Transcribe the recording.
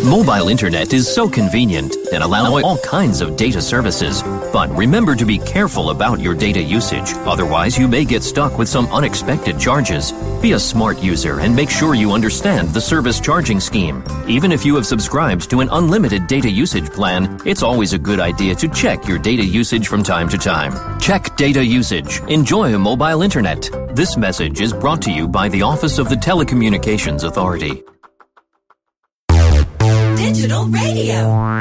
Mobile internet is so convenient and allows all kinds of data services. But remember to be careful about your data usage. Otherwise, you may get stuck with some unexpected charges. Be a smart user and make sure you understand the service charging scheme. Even if you have subscribed to an unlimited data usage plan, it's always a good idea to check your data usage from time to time. Check data usage. Enjoy mobile internet. This message is brought to you by the Office of the Telecommunications Authority. Digital Radio.